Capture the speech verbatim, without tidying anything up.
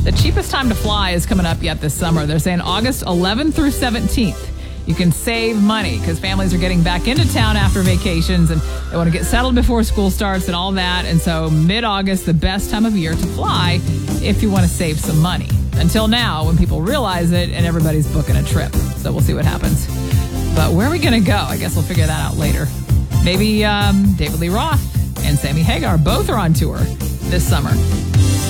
The cheapest time to fly is coming up yet this summer. They're saying August eleventh through seventeenth. You can save money because families are getting back into town after vacations and they want to get settled before school starts and all that. And so mid-August, the best time of year to fly if you want to save some money. Until now, when people realize it and everybody's booking a trip. So we'll see what happens. But where are we going to go? I guess we'll figure that out later. Maybe um, David Lee Roth and Sammy Hagar both are on tour this summer.